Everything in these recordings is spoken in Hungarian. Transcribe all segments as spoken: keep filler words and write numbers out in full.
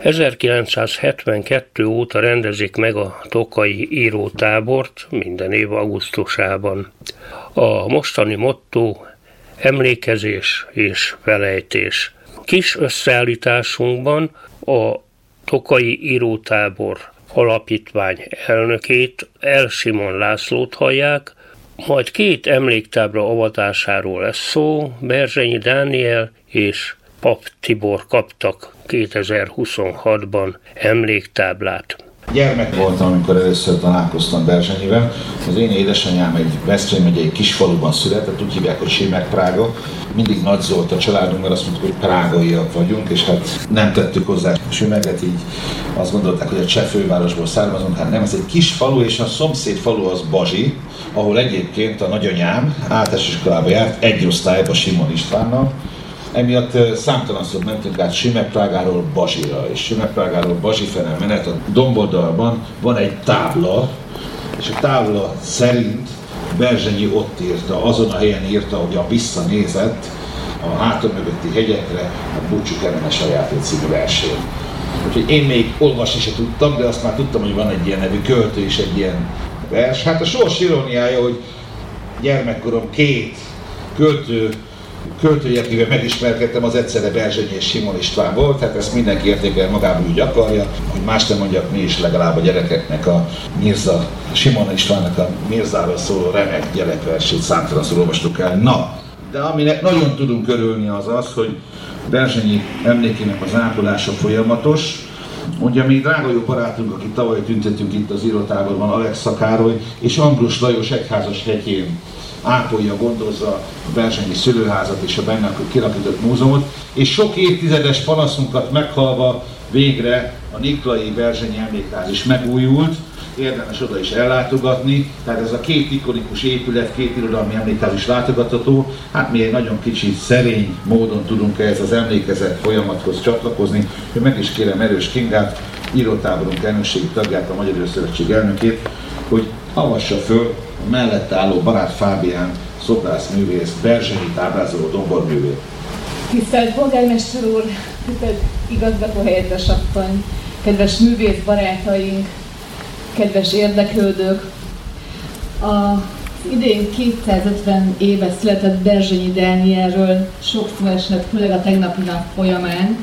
ezerkilencszázhetvenkettő óta rendezik meg a Tokaji írótábort minden év augusztusában. A mostani motto emlékezés és felejtés. Kis összeállításunkban a Tokaji írótábor alapítvány elnökét, El Simon Lászlót hallják, majd két emléktábla avatásáról lesz szó, Berzsenyi Dániel és Pap Tibor kaptak kétezer-huszonhatban emléktáblát. Gyermek voltam, amikor először találkoztam Berzsenyivel. Az én édesanyám egy Veszprém megyei kisfaluban született, úgy hívják, hogy Simek-Prága. Mindig Nagy Zolt a családunk, mert azt mondtuk, hogy prágaiak vagyunk, és hát nem tettük hozzá Simeget, így azt gondolták, hogy a cseh fővárosból származunk. Hát nem, ez egy kis falu, és a szomszéd falu az Bazsi, ahol egyébként a nagyanyám általános iskolába járt, egy osztályba Simon Istvánnal. Emiatt számtalanszor mentünk át Simek-Prágáról Bazsira, és Simek-Prágáról Bazsi felé menet a domboldalban van egy tábla, és a tábla szerint Berzsenyi ott írta, azon a helyen írta, hogy a visszanézett a háta mögötti hegyekre a Búcsú Kereme sajátét című versét. Úgyhogy én még olvasni se tudtam, de azt már tudtam, hogy van egy ilyen nevű költő és egy ilyen vers. Hát a sors iróniája, hogy gyermekkorom két költő költői, akivel megismerkedtem, az egyszerre Berzsenyi és Simon István volt, tehát ezt mindenki értékel magában úgy akarja, hogy más nem mondjak, mi is legalább a gyerekeknek a Mirza, a Simon Istvánnak a Mirzáról szóló remek gyerekversét számtalanszor olvastuk el. Na, de aminek nagyon tudunk örülni az az, hogy Berzsenyi emlékének az ápolása folyamatos. Ugye mi drága jó barátunk, akit tavaly tüntetünk itt az írótáborban, Alexa Károly és Ambrus Lajos Egyházashegyén ápolja, gondozza a Berzsenyi szülőházat és a benne kialakított múzeumot, és sok évtizedes panaszunkat meghalva végre a Niklai Berzsenyi Emlékház is megújult, érdemes oda is ellátogatni, tehát ez a két ikonikus épület, két irodalmi emlékház is látogatható, hát mi egy nagyon kicsi, szerény módon tudunk ehhez az emlékezet folyamathoz csatlakozni, hogy meg is kérem Erős Kingát, írótáborunk elnökségi tagját, a Magyar Író-szövetség elnökét, hogy avassa föl a mellette álló Barát Fábián szobrászművész, Berzsenyit ábrázoló domborművét. Tisztelt polgármester úr, tisztelt igazgató helyettes asszony, kedves művész barátaink, kedves érdeklődők! Az idén kétszázötven éve született Berzsenyi Dánielről sok szó esett, főleg a tegnapi nap folyamán,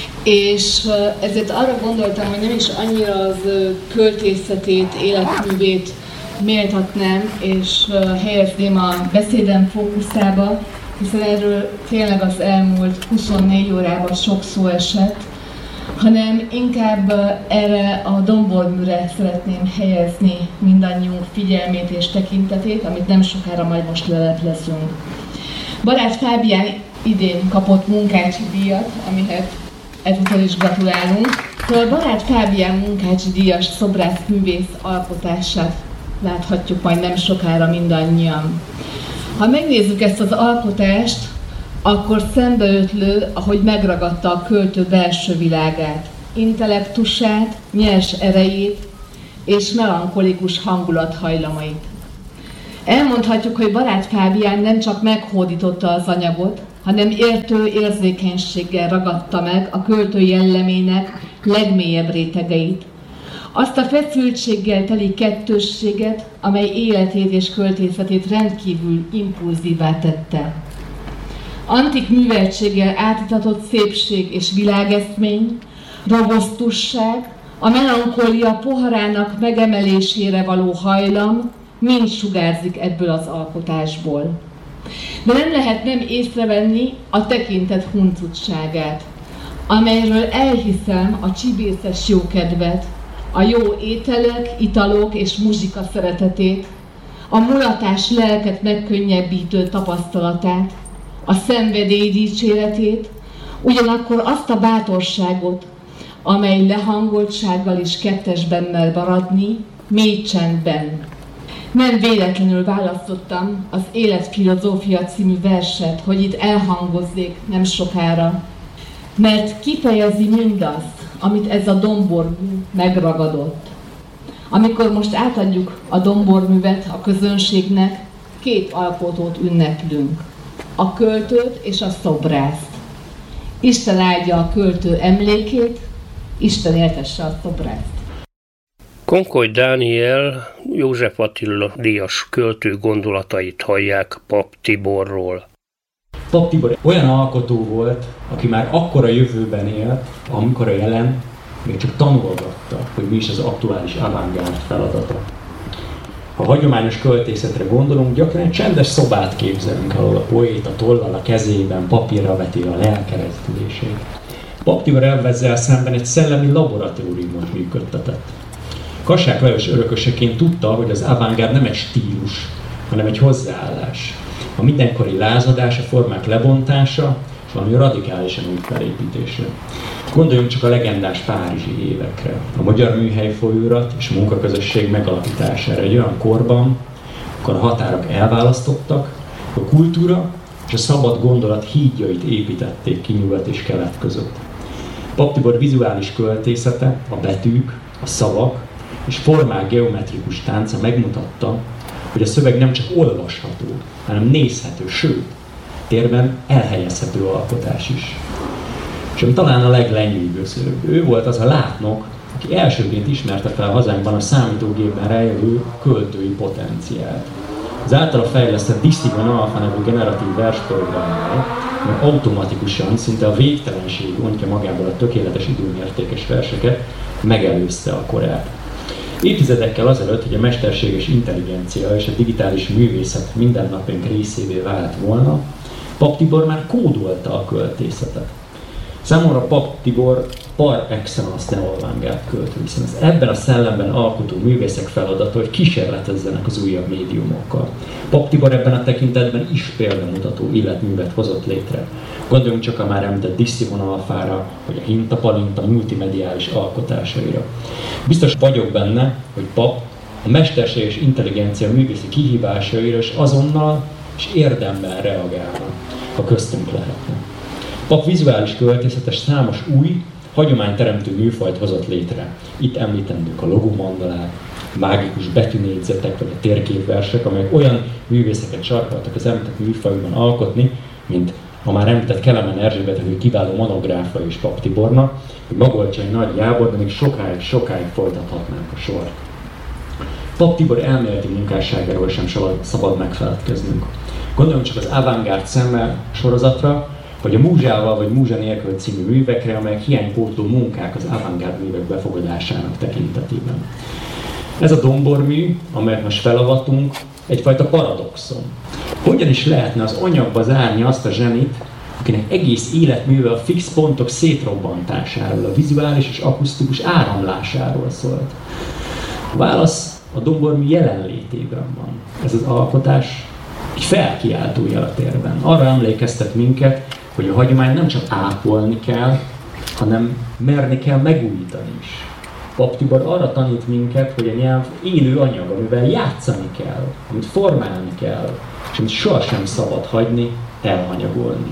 és ezért arra gondoltam, hogy nem is annyira az költészetét, életművét méltatnám, és helyezném a beszédem fókuszába, hiszen erről tényleg az elmúlt huszonnégy órában sok szó esett, hanem inkább erre a domborműre szeretném helyezni mindannyiunk figyelmét és tekintetét, amit nem sokára majd most leleplezünk. Barát Fábián idén kapott munkácsi díjat, amihez ezúttal is gratulálunk. Szóval Barát Fábián munkácsi díjas szobrászművész alkotását láthatjuk majd nem sokára mindannyian. Ha megnézzük ezt az alkotást, akkor szembeötlő, ahogy megragadta a költő belső világát, intellektusát, nyers erejét és melankolikus hangulathajlamait. Elmondhatjuk, hogy Barát Fábián nem csak meghódította az anyagot, hanem értő érzékenységgel ragadta meg a költő jellemének legmélyebb rétegeit. Azt a feszültséggel teli kettősséget, amely életét és költészetét rendkívül impulzívá tette. Antik műveltséggel átitatott szépség és világeszmény, robosztusság, a melankólia poharának megemelésére való hajlam mind sugárzik ebből az alkotásból. De nem lehet nem észrevenni a tekintet huncutságát, amelyről elhiszem a csibészes jókedvet, a jó ételek, italok és muzsika szeretetét, a mulatás lelket megkönnyebbítő tapasztalatát, a szenvedély dicséretét, ugyanakkor azt a bátorságot, amely lehangoltsággal is kettesben mer maradni, mély csendben. Nem véletlenül választottam az Életfilozófia című verset, hogy itt elhangozzék nem sokára, mert kifejezi mindazt, amit ez a dombormű megragadott. Amikor most átadjuk a domborművet a közönségnek, két alkotót ünneplünk, a költőt és a szobrászt. Isten áldja a költő emlékét, Isten éltesse a szobrát. Konkoly Dániel József Attila díjas költő gondolatait hallják Papp Tiborról. Papp Tibor olyan alkotó volt, aki már akkor a jövőben élt, amikor a jelen még csak tanulgatta, hogy mi is az aktuális avantgárd feladata. Ha hagyományos költészetre gondolunk, gyakran egy csendes szobát képzelünk, ahol a poéta tollal a kezében papírra veti a lelkerezdülését. Papp Tibor elvezzel szemben egy szellemi laboratóriumot működtetett. Kassák Lajos örököseként tudta, hogy az avantgárd nem egy stílus, hanem egy hozzáállás. A mindenkori lázadás, a formák lebontása, és valami radikálisan új felépítésre. Gondoljunk csak a legendás párizsi évekre, a Magyar Műhely Folyóirat és a munkaközösség megalapítására egy olyan korban, akkor a határok elválasztottak, a kultúra és a szabad gondolat hídjait építették ki nyugat és kelet között. Papp Tibor vizuális költészete, a betűk, a szavak és formák geometrikus tánca megmutatta, hogy a szöveg nem csak olvasható, hanem nézhető, sőt, térben elhelyezhető alkotás is. És ami talán a leglenyűgözőbb, ő volt az a látnok, aki elsőként ismerte fel hazánkban a számítógépben rejlő költői potenciált. Az általa fejlesztett Disztigon Alpha nevű generatív versprogrammmal, mert automatikusan, szinte a végtelenség ontja magából a tökéletes időmértékes verseket, megelőzte a korát. Évtizedekkel azelőtt, hogy a mesterséges intelligencia és a digitális művészet mindennapjánk részévé vált volna, Papp Tibor már kódolta a költészetet. Számomra Papp Tibor par excellence neoavantgárd költő, hiszen az ebben a szellemben alkotó művészek feladata, hogy kísérletezzenek az újabb médiumokkal. Papp Tibor ebben a tekintetben is példamutató életművet hozott létre. Gondoljunk csak a már említett Disztigon Alphára, vagy a Hinta Palinta multimediális alkotásaira. Biztos vagyok benne, hogy Papp a mesterséges intelligencia művészi kihívásaira is azonnal és érdemben reagálna, ha köztünk lehetne. Papp vizuális költészetes számos új, hagyományteremtő műfajt hozott létre. Itt említendők a logomandalák, mágikus betűnégyzetek vagy a térképversek, amelyek olyan művészeket sarkaltak az említett műfajban alkotni, mint a már említett Kelemen Erzsébet, hogy kiváló monográfa és Papp Tibornak, vagy Magolcsai Nagy Gábor, de még sokáig, sokáig folytathatnánk a sort. Papp Tibor elméleti munkásságáról sem szabad megfeledkeznünk. Gondoljunk csak az Avantgárd szemmel sorozatra, vagy a Múzsával vagy Múzsa nélkül című művekre, amelyek hiánypótló munkák az avantgárd művek befogadásának tekintetében. Ez a dombormű, amelyet most felavatunk, egyfajta paradoxon. Hogyan is lehetne az anyagba zárni azt a zsenit, akinek egész életműve a fix pontok szétrobbantásáról, a vizuális és akusztikus áramlásáról szólt? A válasz a dombormű jelenlétében van. Ez az alkotás egy felkiáltó jel a térben. Arra emlékeztet minket, hogy a hagyomány nem csak ápolni kell, hanem merni kell megújítani is. Papp Tibor arra tanít minket, hogy a nyelv élő anyag, amivel játszani kell, amit formálni kell, és amit sohasem szabad hagyni, elhanyagolni.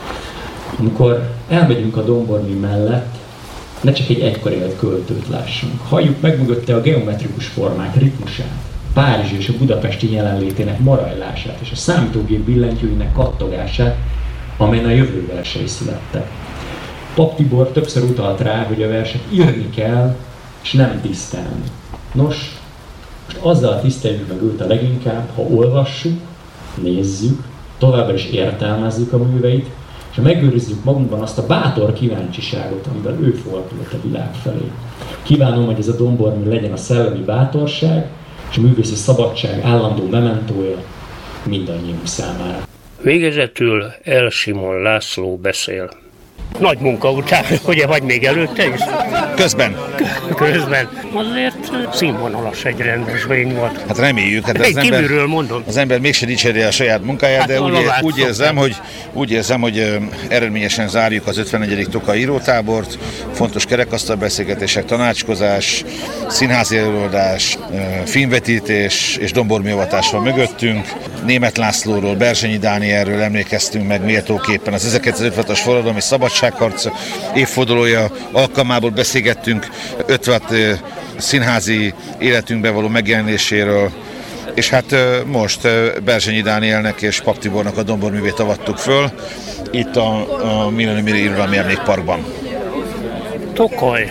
Amikor elmegyünk a dombormű mellett, ne csak egy egykor élt költőt lássunk. Halljuk meg mögötte a geometrikus formák ritmusát, Párizs és a budapesti jelenlétének marajlását és a számítógép billentyűinek kattogását, amelyen a jövő versei születtek. Papp Tibor többször utalt rá, hogy a verset írni kell, és nem tisztelni. Nos, most azzal tiszteljük meg őt a leginkább, ha olvassuk, nézzük, továbbra is értelmezzük a műveit, és ha megőrizzük magunkban azt a bátor kíváncsiságot, amivel ő fordult a világ felé. Kívánom, hogy ez a dombormű legyen a szellemi bátorság és a művészi szabadság állandó mementója mindannyiunk számára. Végezetül El Simon László beszél. Nagy munka után, ugye, vagy még előtte is? Közben. Közben. Azért színvonalas egy rendezvény volt. Hát reméljük. Hát az ember, kívülről mondom. Az ember mégse dicséri a saját munkáját, hát de úgy, úgy, érzem, hogy, úgy érzem, hogy eredményesen zárjuk az ötvennegyedik Tokay írótábort. Fontos kerekasztalbeszélgetések, tanácskozás, színházi előadás, filmvetítés és domborműavatás van mögöttünk. Németh Lászlóról, Berzsenyi Dánielről emlékeztünk meg méltóképpen. Az ezerkilencszázötvenhatos forradalmi szabadságharc évfordulója alkalmából beszélgettünk ötvenhat színházi életünkben való megjelenéséről, és hát most Berzsenyi Dánielnek és Papp Tibornak a domborművét avattuk föl itt a, a Millenniumi Irodalmi Emlékparkban. Tokay.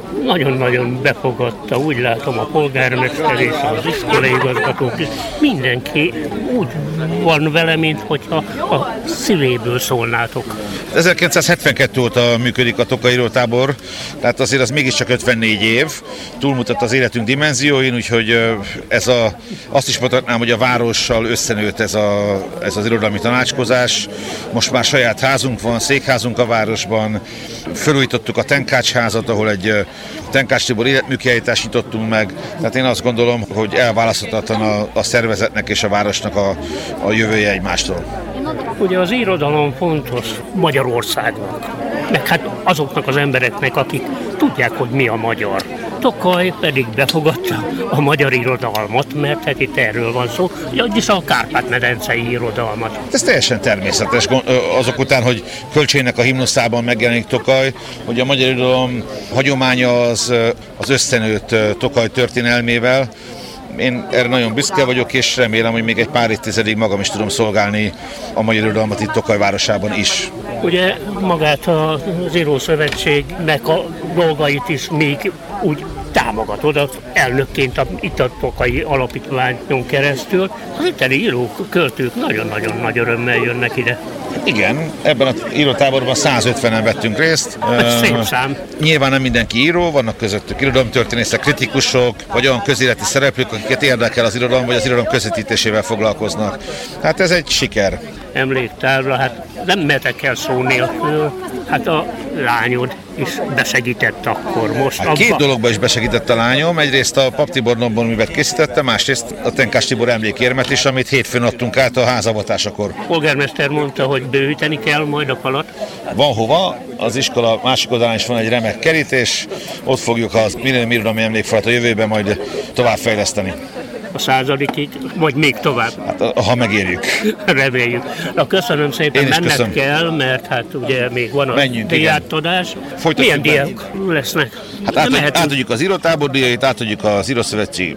nagyon-nagyon befogadta, úgy látom a polgármester és az iskolai igazgatók is. Mindenki úgy van vele, minthogyha a szívéből szólnátok. ezerkilencszázhetvenkettő óta működik a Tokaj írótábor, tehát azért az mégiscsak ötvennégy év, túlmutat az életünk dimenzióin, úgyhogy ez a, azt is mutatnám, hogy a várossal összenőtt ez, a, ez az irodalmi tanácskozás. Most már saját házunk van, székházunk a városban, felújítottuk a Tenkács házat, ahol egy Tenkács Tibor életműkiállítást nyitottunk meg, tehát én azt gondolom, hogy elválaszthatatlan a, a szervezetnek és a városnak a, a jövője egymástól. Ugye az irodalom fontos Magyarországnak, meg hát azoknak az embereknek, akik tudják, hogy mi a magyar. Tokaj pedig befogadta a magyar irodalmat, mert hát itt erről van szó, vagyis a Kárpát-medencei irodalmat. Ez teljesen természetes, azok után, hogy Kölcsénynek a himnuszában megjelenik Tokaj, hogy a magyar irodalom hagyománya az, az összenőtt Tokaj történelmével. Én erre nagyon büszke vagyok, és remélem, hogy még egy pár évtizedig magam is tudom szolgálni a magyar irodalmat itt Tokaj városában is. Ugye magát az Írószövetségnek a dolgait is még úgy támogatod, az elnökként a, itt a Tokaji Alapítványon keresztül. Az itteni írók, költők nagyon-nagyon nagy örömmel jönnek ide. Igen, ebben az írótáborban százötvenen vettünk részt. Ez szép szám. Nyilván nem mindenki író, vannak közöttük irodalomtörténészek, kritikusok, vagy olyan közéleti szereplők, akiket érdekel az irodalom, vagy az irodalom közvetítésével foglalkoznak. Hát ez egy siker. Emléktárra, hát nem mehetek el szó nélkül, hát a lányod is besegített akkor most. Hát két dologban is besegített a lányom, egyrészt a Pap Tibor Nobborművet készítette, másrészt a Tenkács Tibor emlékérmet is, amit hétfőn adtunk át a házavatásakor. A polgármester mondta, hogy bővíteni kell majd a falat. Van hova, az iskola másik oldalán is van egy remek kerítés, ott fogjuk az Millennium Irodalmi Emlékfalat a jövőben majd továbbfejleszteni. A századikig, vagy még tovább. Hát, ha megérjük. Reméljük. Na, köszönöm szépen, menned köszönöm. kell, mert hát ugye még van a Menjünk, díjátadás. Milyen díjak lesznek? Hát átadjuk, átadjuk az írótábor díjait, átadjuk az Írószövetség,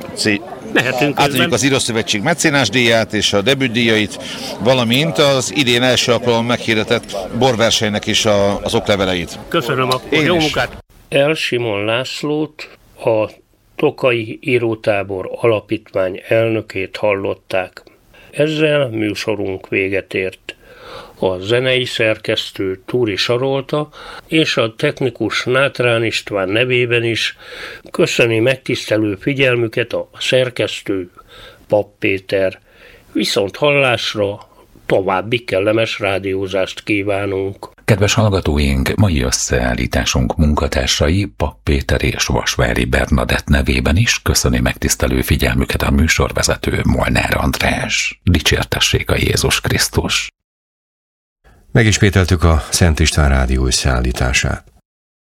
átadjuk az Írószövetség mecénás díját és a debüt díjait, valamint az idén első alkalommal meghirdetett borversenynek is a, az okleveleit. Köszönöm akkor, jó munkát! El Simon Lászlót, a Tokaji Írótábor Alapítvány elnökét hallották. Ezzel műsorunk véget ért. A zenei szerkesztő Túri Sarolta és a technikus Nátrán István nevében is köszöni megtisztelő figyelmüket a szerkesztő Papp Péter. Viszont hallásra további kellemes rádiózást kívánunk. Kedves hallgatóink, mai összeállításunk munkatársai Papp Péter és Vasvári Bernadett nevében is köszöni megtisztelő figyelmüket a műsorvezető Molnár András. Dicsértessék a Jézus Krisztus! Megismételtük a Szent István rádió összeállítását.